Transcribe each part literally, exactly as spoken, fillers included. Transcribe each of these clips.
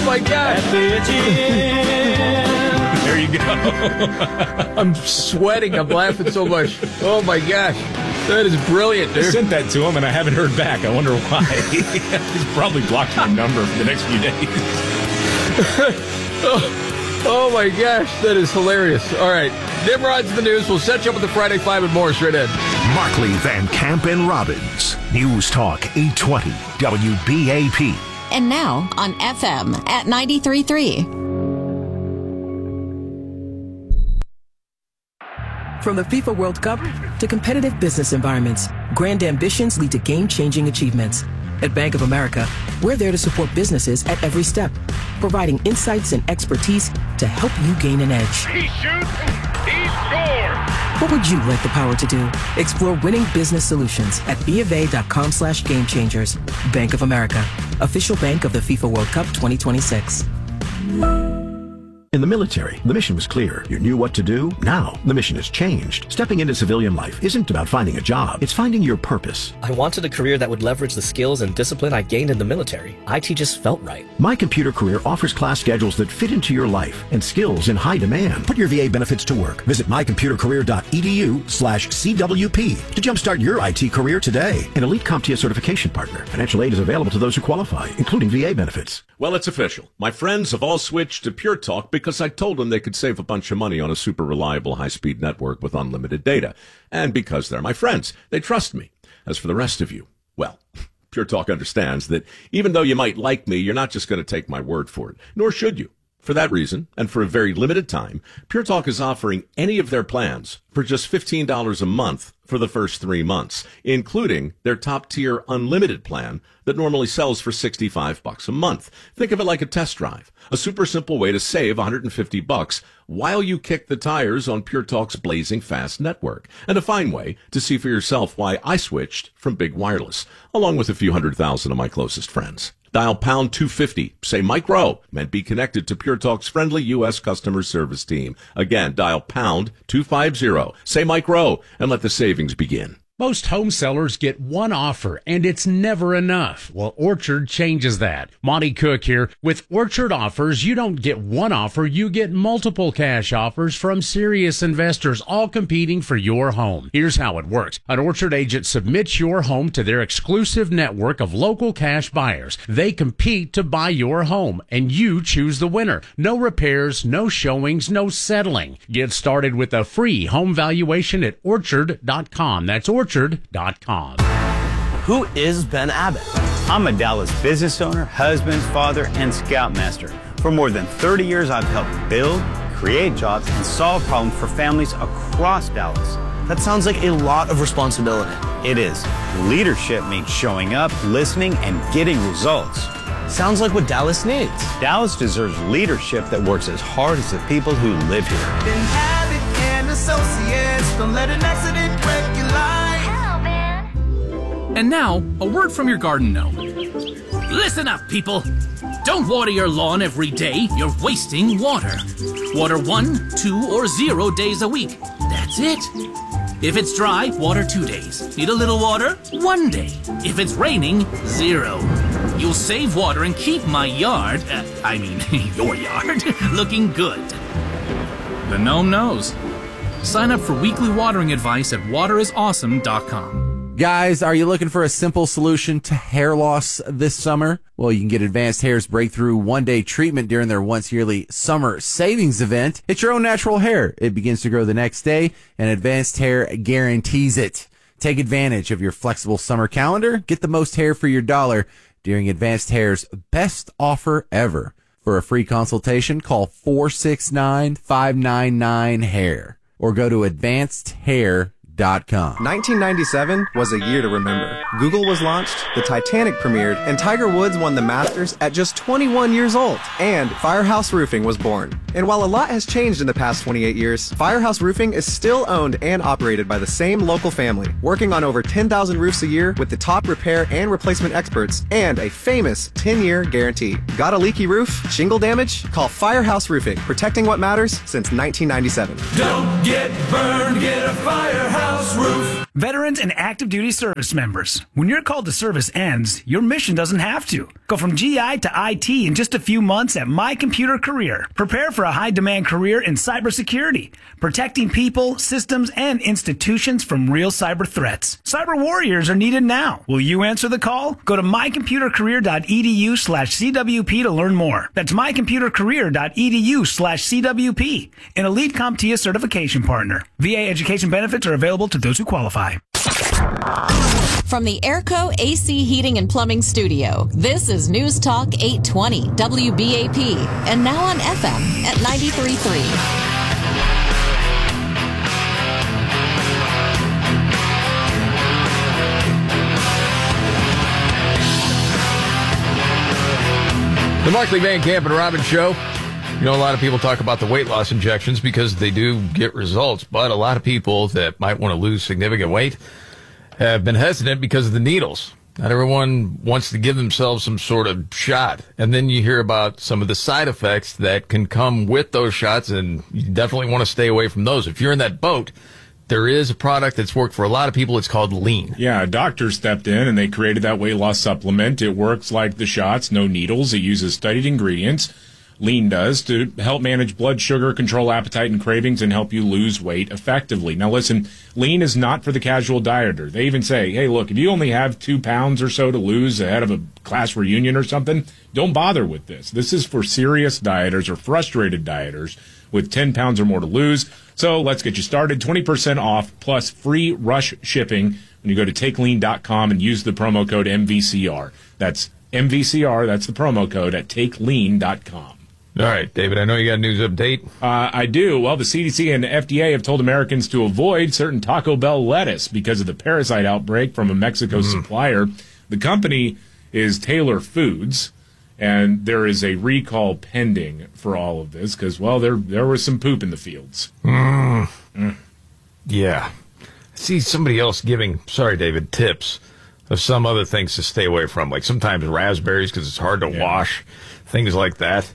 my gosh. There you go. I'm sweating. I'm laughing so much. Oh, my gosh. That is brilliant, dude. I sent that to him, and I haven't heard back. I wonder why. He's probably blocked my number for the next few days. oh, oh, my gosh. That is hilarious. All right. Nimrod's the news. We'll set you up with the Friday Five and more straight in. Markley, Van Camp, and Robbins. News Talk eight twenty W B A P. And now on F M at ninety-three point three. From the FIFA World Cup to competitive business environments, grand ambitions lead to game-changing achievements. At Bank of America, we're there to support businesses at every step, providing insights and expertise to help you gain an edge. He shoots, he scores! What would you like the power to do? Explore winning business solutions at BofA.com slash game changers. Bank of America, official bank of the FIFA World Cup twenty twenty-six. In the military, the mission was clear. You knew what to do. Now, the mission has changed. Stepping into civilian life isn't about finding a job. It's finding your purpose. I wanted a career that would leverage the skills and discipline I gained in the military. I T just felt right. My Computer Career offers class schedules that fit into your life and skills in high demand. Put your V A benefits to work. Visit mycomputercareer.edu slash CWP to jumpstart your I T career today. An elite CompTIA certification partner. Financial aid is available to those who qualify, including V A benefits. Well, it's official. My friends have all switched to Pure Talk because I told them they could save a bunch of money on a super reliable high-speed network with unlimited data. And because they're my friends, they trust me. As for the rest of you, well, Pure Talk understands that even though you might like me, you're not just going to take my word for it, nor should you. For that reason, and for a very limited time, Pure Talk is offering any of their plans for just fifteen dollars a month for the first three months, including their top-tier unlimited plan that normally sells for sixty-five bucks a month. Think of it like a test drive, a super simple way to save one hundred fifty bucks while you kick the tires on Pure Talk's blazing fast network, and a fine way to see for yourself why I switched from Big Wireless, along with a few hundred thousand of my closest friends. Dial pound two fifty, say Mike Rowe, and be connected to Pure Talk's friendly U S customer service team. Again, dial pound two fifty, say Mike Rowe, and let the savings begin. Most home sellers get one offer, and it's never enough. Well, Orchard changes that. Monty Cook here. With Orchard offers, you don't get one offer, you get multiple cash offers from serious investors, all competing for your home. Here's how it works. An Orchard agent submits your home to their exclusive network of local cash buyers. They compete to buy your home, and you choose the winner. No repairs, no showings, no settling. Get started with a free home valuation at orchard dot com. That's orchard dot com. Who is Ben Abbott? I'm a Dallas business owner, husband, father, and scoutmaster. For more than thirty years, I've helped build, create jobs, and solve problems for families across Dallas. That sounds like a lot of responsibility. It is. Leadership means showing up, listening, and getting results. Sounds like what Dallas needs. Dallas deserves leadership that works as hard as the people who live here. Ben Abbott and Associates, don't let an accident wreck your life. And now, a word from your garden gnome. Listen up, people. Don't water your lawn every day. You're wasting water. Water one, two, or zero days a week. That's it. If it's dry, water two days. Need a little water? One day. If it's raining, zero. You'll save water and keep my yard, uh, I mean, your yard, looking good. The gnome knows. Sign up for weekly watering advice at water is awesome dot com. Guys, are you looking for a simple solution to hair loss this summer? Well, you can get Advanced Hair's breakthrough one-day treatment during their once-yearly summer savings event. It's your own natural hair. It begins to grow the next day, and Advanced Hair guarantees it. Take advantage of your flexible summer calendar. Get the most hair for your dollar during Advanced Hair's best offer ever. For a free consultation, call four six nine, five nine nine, hair or go to advanced hair dot com. nineteen ninety-seven was a year to remember. Google was launched, the Titanic premiered, and Tiger Woods won the Masters at just twenty-one years old. And Firehouse Roofing was born. And while a lot has changed in the past twenty-eight years, Firehouse Roofing is still owned and operated by the same local family, working on over ten thousand roofs a year with the top repair and replacement experts and a famous ten-year guarantee. Got a leaky roof? Shingle damage? Call Firehouse Roofing, protecting what matters since nineteen ninety-seven. Don't get burned, get a Firehouse Roof. Veterans and active duty service members, when your call to service ends, your mission doesn't have to. Go from G I to I T in just a few months at My Computer Career. Prepare for a high-demand career in cybersecurity, protecting people, systems, and institutions from real cyber threats. Cyber warriors are needed now. Will you answer the call? Go to mycomputercareer.edu slash CWP to learn more. That's mycomputercareer.edu slash CWP, an Elite CompTIA certification partner. V A education benefits are available to those who qualify. From the Airco A C Heating and Plumbing Studio, this is News Talk eight twenty W B A P, and now on F M at ninety-three point three. The Markley, Van Camp, and Robbins Show. You know, a lot of people talk about the weight loss injections because they do get results, but a lot of people that might want to lose significant weight have been hesitant because of the needles. Not everyone wants to give themselves some sort of shot. And then you hear about some of the side effects that can come with those shots, and you definitely want to stay away from those. If you're in that boat, there is a product that's worked for a lot of people. It's called Lean. Yeah, a doctor stepped in and they created that weight loss supplement. It works like the shots, no needles. It uses studied ingredients. Lean does, to help manage blood sugar, control appetite and cravings, and help you lose weight effectively. Now listen, Lean is not for the casual dieter. They even say, hey, look, if you only have two pounds or so to lose ahead of a class reunion or something, don't bother with this. This is for serious dieters or frustrated dieters with ten pounds or more to lose. So let's get you started. twenty percent off plus free rush shipping when you go to take lean dot com and use the promo code M V C R. That's M V C R, that's the promo code at take lean dot com. All right, David, I know you got a news update. Uh, I do. Well, the C D C and the F D A have told Americans to avoid certain Taco Bell lettuce because of the parasite outbreak from a Mexico mm. supplier. The company is Taylor Foods, and there is a recall pending for all of this because, well, there there was some poop in the fields. Mm. Mm. Yeah. I see somebody else giving, sorry, David, tips of some other things to stay away from, like sometimes raspberries because it's hard to yeah. wash, things like that.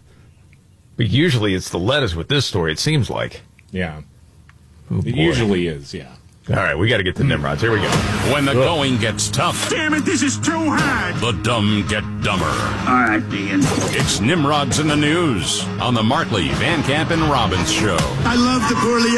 But usually it's the lettuce with this story, it seems like. Yeah. Oh, it usually is, yeah. All right, we got to get to Nimrods. Here we go. When the Ugh. going gets tough. Damn it, this is too hard. The dumb get dumber. All right, Dean. It's Nimrods in the News on the Markley, Van Camp, and Robbins Show. I love the poorly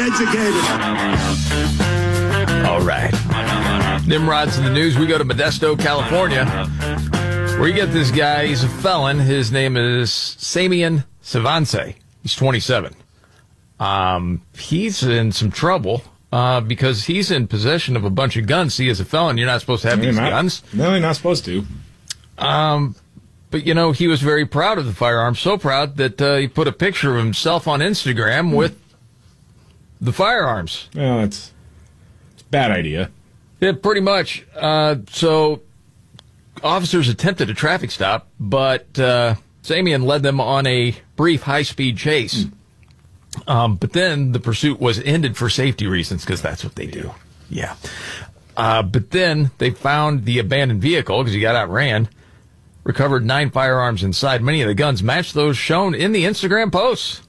educated. All right. Nimrods in the News. We go to Modesto, California, where you get this guy. He's a felon. His name is Samian Savance. He's twenty-seven. Um, he's in some trouble uh, because he's in possession of a bunch of guns. See, as a felon, you're not supposed to have you're these not, guns. No, you're not supposed to. Um, but, you know, he was very proud of the firearm, so proud that uh, he put a picture of himself on Instagram with the firearms. Well, it's, it's a bad idea. Yeah, pretty much. Uh, so officers attempted a traffic stop, but uh, Samian led them on a brief high-speed chase. Mm. Um, but then the pursuit was ended for safety reasons, because that's what they do. Yeah. Uh, but then they found the abandoned vehicle, because he got outran, recovered nine firearms inside. Many of the guns matched those shown in the Instagram posts.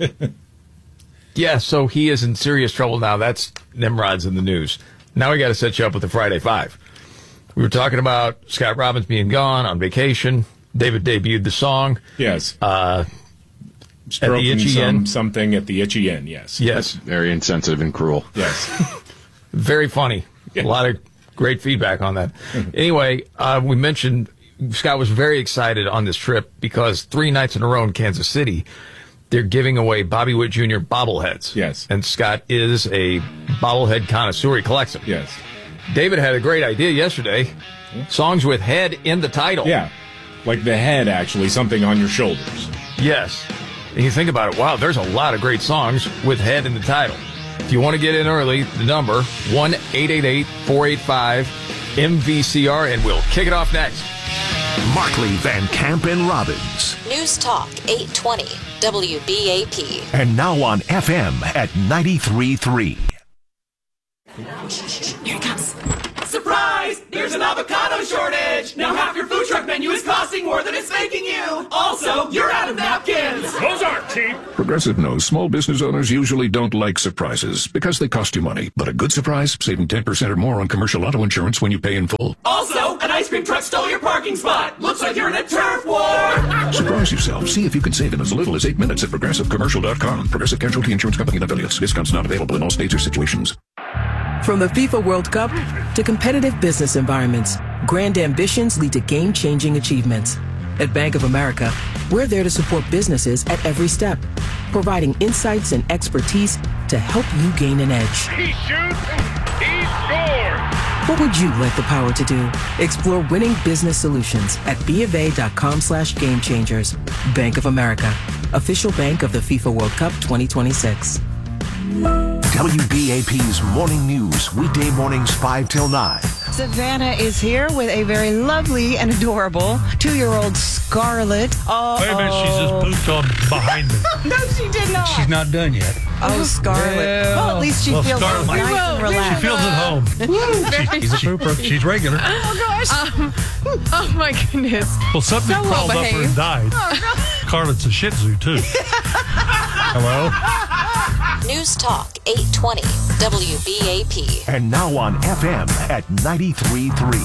Yeah, so he is in serious trouble now. That's Nimrod's in the News. Now we got to set you up with the Friday Five. We were talking about Scott Robbins being gone on vacation. David debuted the song. Yes. Uh, Stroking at the itchy some, end. something at the itchy end, yes. Yes. That's very insensitive and cruel. Yes. Very funny. Yeah. A lot of great feedback on that. Anyway, uh, we mentioned Scott was very excited on this trip because three nights in a row in Kansas City, they're giving away Bobby Witt Junior bobbleheads. Yes. And Scott is a bobblehead connoisseur. He collects them. Yes. David had a great idea yesterday. Yeah. Songs with head in the title. Yeah. Like the head, actually, something on your shoulders. Yes. And you think about it, wow, there's a lot of great songs with head in the title. If you want to get in early, the number, one eight eight eight, four eight five, M V C R, and we'll kick it off next. Markley, Van Camp, and Robbins. News Talk eight twenty, W B A P. And now on F M at ninety-three point three. Here it comes. Surprise! There's an avocado shortage! Now half your food truck menu is cost costing more than it's making you. Also, you're out of napkins. Those aren't cheap. Progressive knows small business owners usually don't like surprises because they cost you money. But a good surprise, saving ten percent or more on commercial auto insurance when you pay in full. Also, an ice cream truck stole your parking spot. Looks like you're in a turf war. Surprise yourself. See if you can save in as little as eight minutes at progressive commercial dot com. Progressive Casualty Insurance Company and affiliates. Discounts not available in all states or situations. From the FIFA World Cup to competitive business environments, grand ambitions lead to game-changing achievements. At Bank of America, we're there to support businesses at every step, providing insights and expertise to help you gain an edge. He shoots, he scores. What would you like the power to do? Explore winning business solutions at BofA.com slash game changers. Bank of America, official bank of the FIFA World Cup twenty twenty-six. W B A P's Morning News, weekday mornings five till nine. Savannah is here with a very lovely and adorable two-year-old Scarlett. Oh, wait a minute, she's just pooped on behind me. No, she did not. She's not done yet. Oh, Scarlett. Well, well, at least she well, feels Scarlett, nice well, and relaxed. She feels at home. she, she's a pooper. She's regular. Oh, gosh. Um, oh, my goodness. Well, something so crawled well up her and died. Oh, Scarlett's a Shih Tzu, too. Hello? News Talk eight twenty W B A P. And now on F M at ninety-three point three.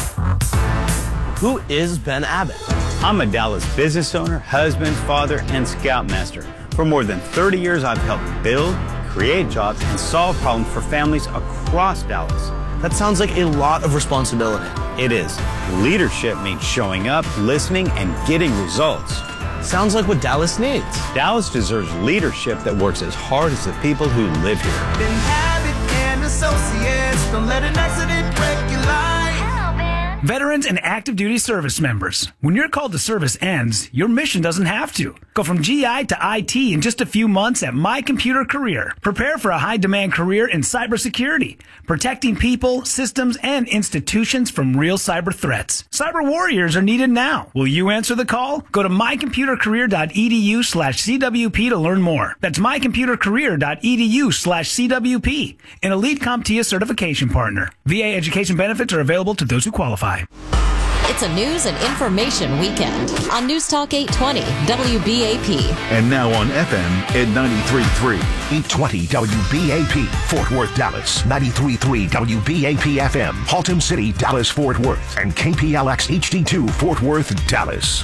Who is Ben Abbott? I'm a Dallas business owner, husband, father, and scoutmaster. For more than thirty years, I've helped build, create jobs, and solve problems for families across Dallas. That sounds like a lot of responsibility. It is. Leadership means showing up, listening, and getting results. Sounds like what Dallas needs. Dallas deserves leadership that works as hard as the people who live here. Ben Abbott and Associates, don't let an accident wreck your life. Veterans and active duty service members. When your call to service ends, your mission doesn't have to. Go from G I to I T in just a few months at My Computer Career. Prepare for a high-demand career in cybersecurity, protecting people, systems, and institutions from real cyber threats. Cyber warriors are needed now. Will you answer the call? Go to mycomputercareer.edu slash CWP to learn more. That's mycomputercareer.edu slash CWP, an Elite CompTIA certification partner. V A education benefits are available to those who qualify. It's a news and information weekend on News Talk eight twenty W B A P. And now on F M at ninety-three point three. eight twenty W B A P, Fort Worth, Dallas. ninety-three point three W B A P F M, Haltom City, Dallas, Fort Worth. And K P L X H D two, Fort Worth, Dallas.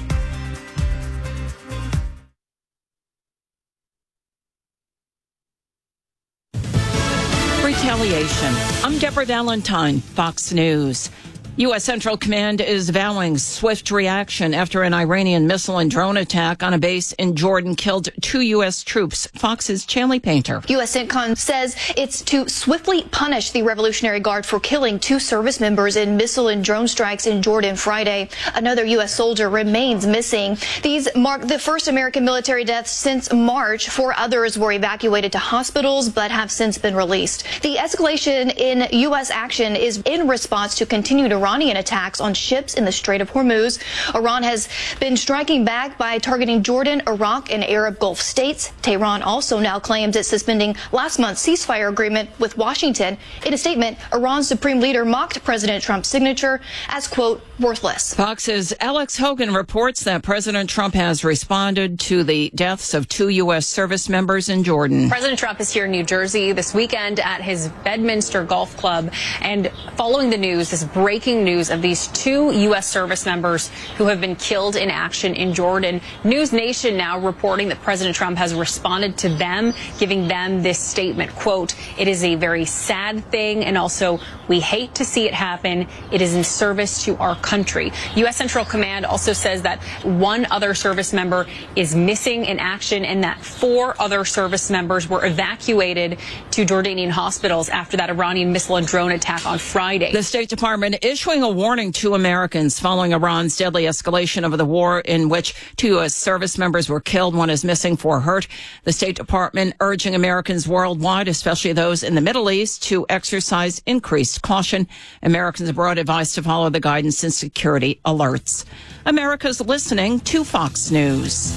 Retaliation. I'm Deborah Valentine, Fox News. U S. Central Command is vowing swift reaction after an Iranian missile and drone attack on a base in Jordan killed two U S troops. Fox's Chanley Painter. U S. CENTCOM says it's to swiftly punish the Revolutionary Guard for killing two service members in missile and drone strikes in Jordan Friday. Another U S soldier remains missing. These mark the first American military deaths since March. Four others were evacuated to hospitals but have since been released. The escalation in U S action is in response to continued Iranian attacks on ships in the Strait of Hormuz. Iran has been striking back by targeting Jordan, Iraq, and Arab Gulf states. Tehran also now claims it's suspending last month's ceasefire agreement with Washington. In a statement, Iran's supreme leader mocked President Trump's signature as, quote, worthless. Fox's Alex Hogan reports that President Trump has responded to the deaths of two U S service members in Jordan. President Trump is here in New Jersey this weekend at his Bedminster Golf Club, and following the news, this breaking news of these two U S service members who have been killed in action in Jordan. News Nation now reporting that President Trump has responded to them, giving them this statement, quote, "It is a very sad thing, and also we hate to see it happen. It is in service to our country." U S. Central Command also says that one other service member is missing in action and that four other service members were evacuated to Jordanian hospitals after that Iranian missile and drone attack on Friday. The State Department issuing a warning to Americans following Iran's deadly escalation of the war in which two U S service members were killed. One is missing, four hurt. The State Department urging Americans worldwide, especially those in the Middle East, to exercise increased caution. Americans abroad advised to follow the guidance and security alerts. America's listening to Fox News.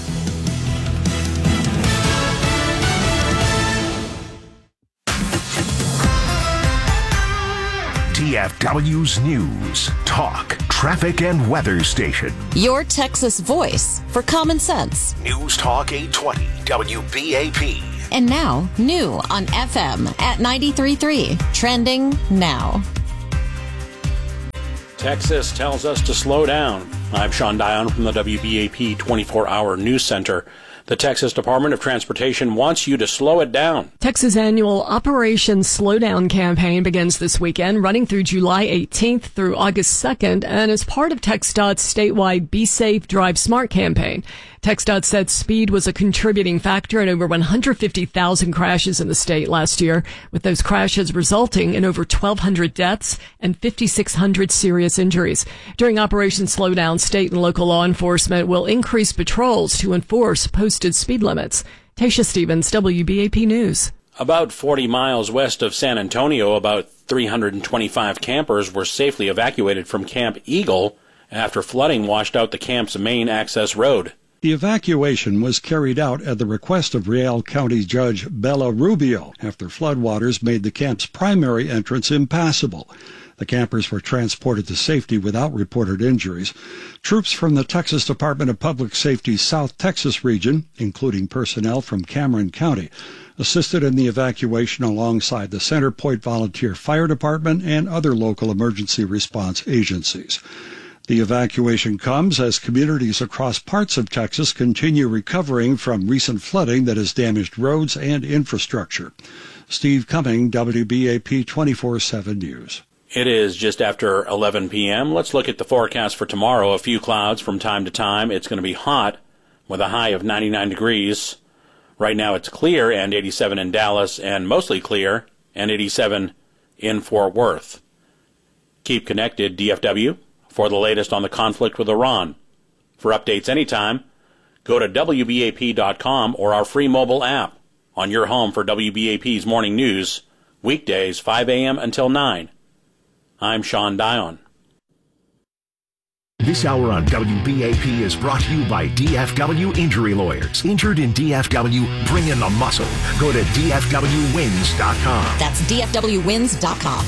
T F W's News Talk traffic and weather station. Your Texas voice for common sense. News Talk eight twenty W B A P. And now, new on F M at ninety-three point three. Trending now. Texas tells us to slow down. I'm Sean Dion from the W B A P twenty-four hour News Center. The Texas Department of Transportation wants you to slow it down. Texas' annual Operation Slowdown campaign begins this weekend, running through July eighteenth through August second, and is part of TxDOT's statewide Be Safe, Drive Smart campaign. TxDOT said speed was a contributing factor in over one hundred fifty thousand crashes in the state last year, with those crashes resulting in over twelve hundred deaths and fifty-six hundred serious injuries. During Operation Slowdown, state and local law enforcement will increase patrols to enforce posted speed limits. Tasha Stevens, W B A P News. About forty miles west of San Antonio, about three hundred twenty-five campers were safely evacuated from Camp Eagle after flooding washed out the camp's main access road. The evacuation was carried out at the request of Real County Judge Bella Rubio after floodwaters made the camp's primary entrance impassable. The campers were transported to safety without reported injuries. Troops from the Texas Department of Public Safety's South Texas region, including personnel from Cameron County, assisted in the evacuation alongside the Center Point Volunteer Fire Department and other local emergency response agencies. The evacuation comes as communities across parts of Texas continue recovering from recent flooding that has damaged roads and infrastructure. Steve Cumming, W B A P twenty-four seven News. It is just after eleven p.m. Let's look at the forecast for tomorrow. A few clouds from time to time. It's going to be hot with a high of ninety-nine degrees. Right now it's clear and eighty-seven in Dallas, and mostly clear and eighty-seven in Fort Worth. Keep connected, D F W, for the latest on the conflict with Iran. For updates anytime, go to W B A P dot com or our free mobile app on your home for W B A P's morning news, weekdays five a.m. until nine. I'm Sean Dion. This hour on W B A P is brought to you by D F W Injury Lawyers. Injured in D F W, bring in the muscle. Go to D F W wins dot com. That's D F W wins dot com.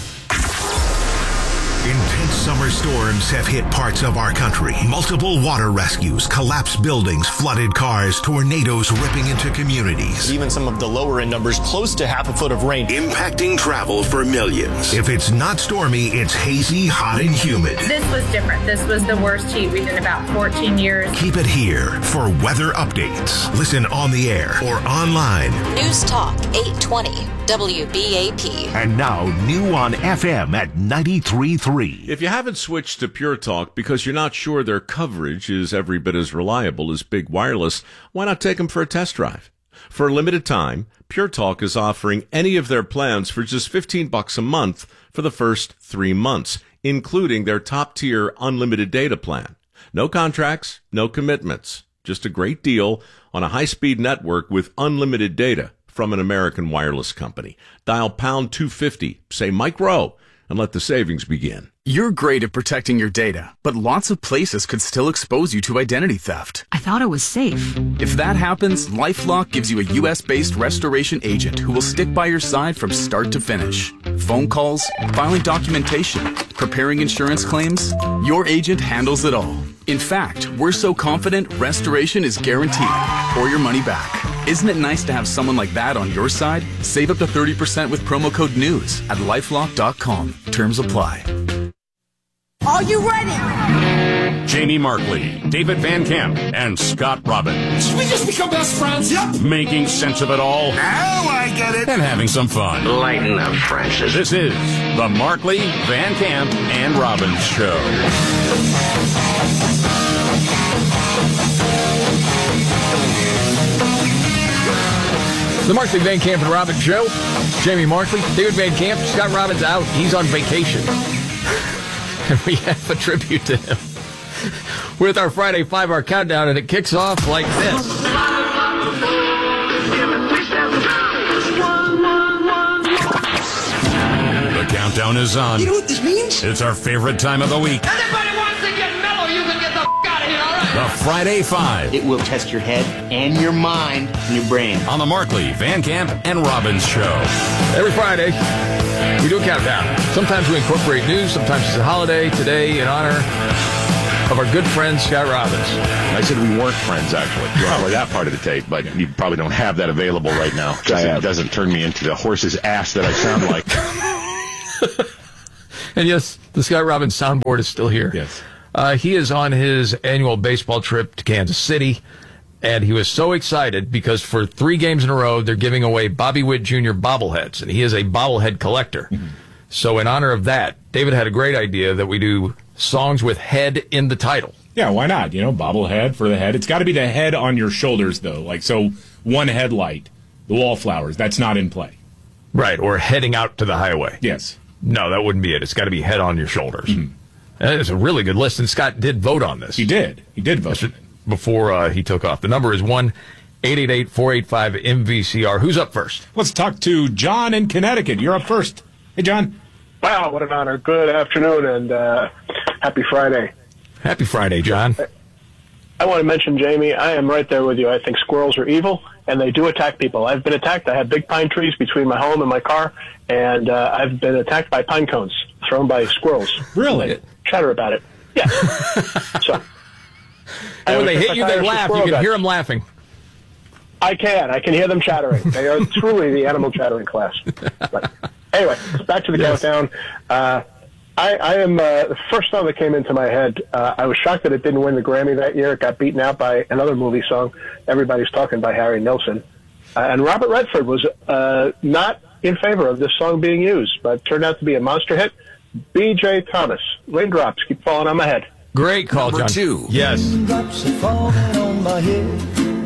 Intense summer storms have hit parts of our country. Multiple water rescues, collapsed buildings, flooded cars, tornadoes ripping into communities. Even some of the lower end numbers close to half a foot of rain. Impacting travel for millions. If it's not stormy, it's hazy, hot, and humid. This was different. This was the worst heat we've in about fourteen years. Keep it here for weather updates. Listen on the air or online. News Talk eight twenty W B A P. And now, new on F M at ninety-three point three. If you haven't switched to Pure Talk because you're not sure their coverage is every bit as reliable as Big Wireless, why not take them for a test drive? For a limited time, Pure Talk is offering any of their plans for just fifteen bucks a month for the first three months, including their top-tier unlimited data plan. No contracts, no commitments, just a great deal on a high-speed network with unlimited data from an American wireless company. Dial pound two fifty, say Mike Rowe, and let the savings begin. You're great at protecting your data, but lots of places could still expose you to identity theft. I thought it was safe. If that happens, LifeLock gives you a U S-based restoration agent who will stick by your side from start to finish. Phone calls, filing documentation, preparing insurance claims, your agent handles it all. In fact, we're so confident restoration is guaranteed or your money back. Isn't it nice to have someone like that on your side? Save up to thirty percent with promo code NEWS at lifelock dot com. Terms apply. Are you ready? Jamie Markley, David Van Camp, and Scott Robbins. Should we just become best friends? Yep. Making sense of it all. Now I get it. And having some fun. Lighten up, Francis. This is the Markley, Van Camp, and Robbins Show. The Markley, Van Camp, and Robbins Show. Jamie Markley, David Van Camp, Scott Robbins out. He's on vacation. And we have a tribute to him with our Friday five-hour countdown, and it kicks off like this. The countdown is on. You know what this means? It's our favorite time of the week. Anybody wants to get mellow, you can get the f*** out of here, all right? The Friday Five. It will test your head and your mind and your brain. On the Markley, Van Camp, and Robbins Show. Every Friday, we do a countdown. Sometimes we incorporate news, sometimes it's a holiday. Today, in honor of our good friend, Scott Robbins. I said we weren't friends, actually. You want to play that part of the tape, but you probably don't have that available right now. Because it doesn't turn me into the horse's ass that I sound like. And yes, the Scott Robbins soundboard is still here. Yes. Uh, he is on his annual baseball trip to Kansas City, and he was so excited because for three games in a row, they're giving away Bobby Witt Junior bobbleheads, and he is a bobblehead collector. Mm-hmm. So in honor of that, David had a great idea that we do songs with head in the title. Yeah, why not? You know, bobblehead for the head. It's got to be the head on your shoulders, though. Like, so one headlight, the Wallflowers, that's not in play. Right, or heading out to the highway. Yes. No, that wouldn't be it. It's got to be head on your shoulders. Mm-hmm. It's a really good list, and Scott did vote on this. He did. He did vote before uh, he took off. The number is one eight eight eight, four eight five, M V C R. Who's up first? Let's talk to John in Connecticut. You're up first. Hey, John. Wow, what an honor. Good afternoon, and uh, happy Friday. Happy Friday, John. I want to mention, Jamie, I am right there with you. I think squirrels are evil, and they do attack people. I've been attacked. I have big pine trees between my home and my car, and uh, I've been attacked by pine cones thrown by squirrels. Really? Chatter about it. Yeah. So, and when they hit you, they laugh. You can guys. hear them laughing. I can. I can hear them chattering. They are truly the animal chattering class. But anyway, back to the yes. countdown. Uh, I, I am uh, the first song that came into my head. Uh, I was shocked that it didn't win the Grammy that year. It got beaten out by another movie song, Everybody's Talking by Harry Nilsson. Uh, and Robert Redford was uh, not in favor of this song being used, but turned out to be a monster hit. B J Thomas, Raindrops Keep Falling on My Head. Great call, Number John. two. Yes. Raindrops are falling on my head.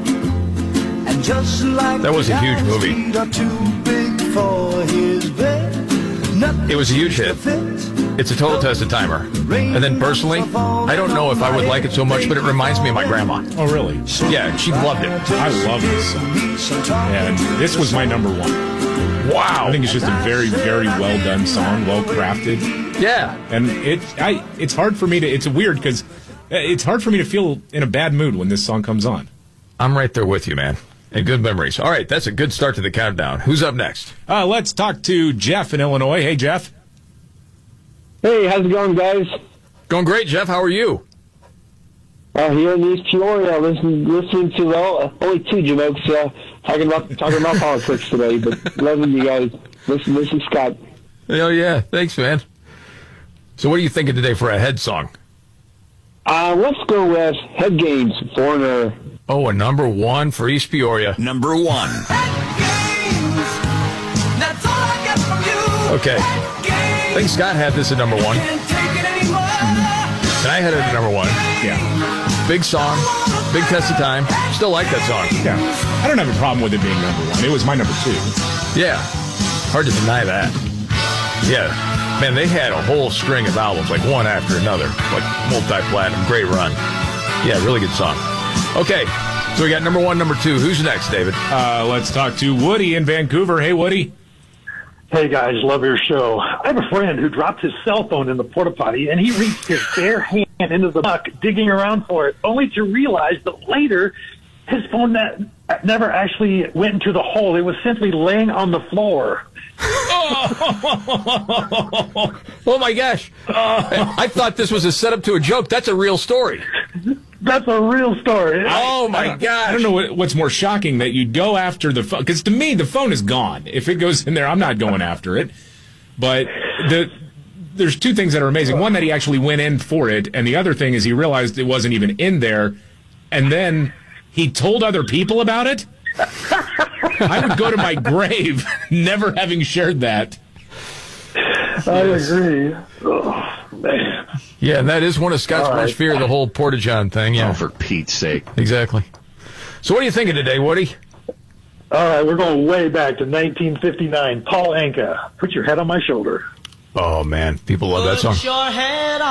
And just like that was a huge movie. Too big for his bed. It was a huge hit. It's a total test of timer. And then personally, I don't know if I would like it so much, but it reminds me of my grandma. Oh, really? Yeah, she loved it. I love this song. And this was my number one. Wow. I think it's just a very, very well done song, well crafted. Yeah. And it, I, it's hard for me to, it's weird because it's hard for me to feel in a bad mood when this song comes on. I'm right there with you, man. And good memories. All right, that's a good start to the countdown. Who's up next? Uh, let's talk to Jeff in Illinois. Hey, Jeff. Hey, how's it going, guys? Going great, Jeff. How are you? Uh, here in East Peoria, listening, listening to well, only two jokes, uh, talking about talking about politics today, but loving you guys. Listen, this is Scott. Oh, yeah. Thanks, man. So what are you thinking today for a head song? Uh, let's go with Head Games, Foreigner. Oh, a number one for East Peoria. Number one. Okay. I think Scott had this at number one. And I had it at number one. Yeah. Big song. Big test of time. Still like that song. Yeah. I don't have a problem with it being number one. It was my number two. Yeah. Hard to deny that. Yeah. Man, they had a whole string of albums, like one after another. Like multi-platinum. Great run. Yeah, really good song. Okay, so we got number one, number two. Who's next, David? Uh, let's talk to Woody in Vancouver. Hey, Woody. Hey, guys, love your show. I have a friend who dropped his cell phone in the porta potty, and he reached his bare hand into the muck, digging around for it, only to realize that later his phone that never actually went into the hole. It was simply laying on the floor. Oh, oh my gosh. Uh, I thought this was a setup to a joke. That's a real story. That's a real story. Oh, my gosh. I don't know what, what's more shocking, that you go after the phone. Because to me, the phone is gone. If it goes in there, I'm not going after it. But the there's two things that are amazing. One, that he actually went in for it. And the other thing is he realized it wasn't even in there. And then he told other people about it. I would go to my grave never having shared that. I agree. Oh, man. Yeah, and that is one of Scott's right. worst fear, the whole Porta-John thing. Yeah. Oh, for Pete's sake. Exactly. So what are you thinking today, Woody? All right, we're going way back to nineteen fifty-nine. Paul Anka, Put Your Head on My Shoulder. Oh, man. People love that song. Put your head